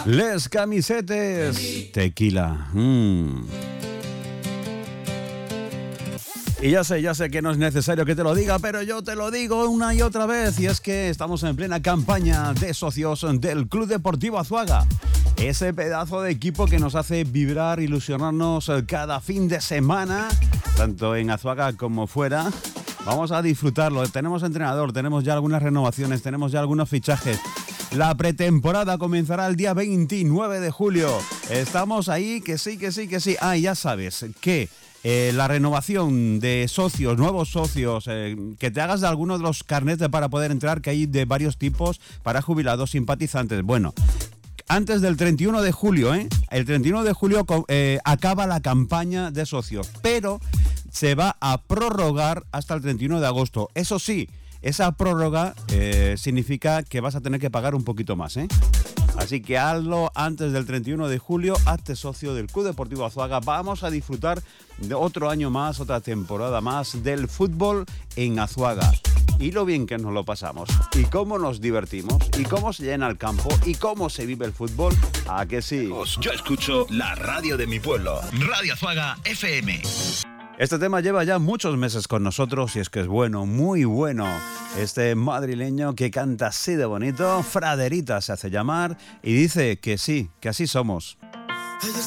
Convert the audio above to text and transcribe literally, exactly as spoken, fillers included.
Les Camisetes, tequila. Mm. Y ya sé, ya sé que no es necesario que te lo diga, pero yo te lo digo una y otra vez. Y es que estamos en plena campaña de socios del Club Deportivo Azuaga. Ese pedazo de equipo que nos hace vibrar, ilusionarnos cada fin de semana, tanto en Azuaga como fuera. Vamos a disfrutarlo. Tenemos entrenador, tenemos ya algunas renovaciones, tenemos ya algunos fichajes. La pretemporada comenzará el día veintinueve de julio. Estamos ahí, que sí, que sí, que sí. Ah, y ya sabes que eh, la renovación de socios, nuevos socios, eh, que te hagas de alguno de los carnets para poder entrar, que hay de varios tipos, para jubilados, simpatizantes. Bueno, antes del treinta y uno de julio, ¿eh? El treinta y uno de julio eh, acaba la campaña de socios, pero se va a prorrogar hasta el treinta y uno de agosto. Eso sí, esa prórroga eh, significa que vas a tener que pagar un poquito más, ¿eh? Así que hazlo antes del treinta y uno de julio, hazte socio del Club Deportivo Azuaga. Vamos a disfrutar de otro año más, otra temporada más del fútbol en Azuaga. Y lo bien que nos lo pasamos, y cómo nos divertimos, y cómo se llena el campo, y cómo se vive el fútbol. ¿A que sí? Yo escucho la radio de mi pueblo, Radio Azuaga F M. Este tema lleva ya muchos meses con nosotros y es que es bueno, muy bueno. Este madrileño que canta así de bonito, Fraderita se hace llamar y dice que sí, que así somos.